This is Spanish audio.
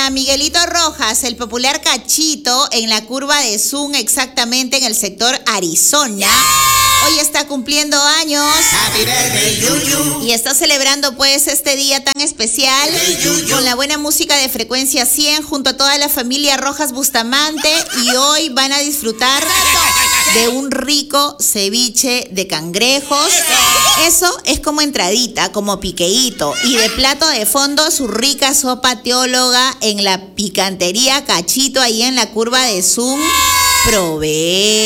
para Miguelito Rojas, el popular Cachito, en la curva de Zoom, exactamente en el sector Arizona. Hoy está cumpliendo años y está celebrando pues este día tan especial con la buena música de Frecuencia 100 junto a toda la familia Rojas Bustamante, y hoy van a disfrutar de un rico ceviche de cangrejos. Eso es como entradita, como piqueíto, y de plato de fondo su rica sopa teóloga en la picantería Cachito ahí en la curva de Zoom. Probé.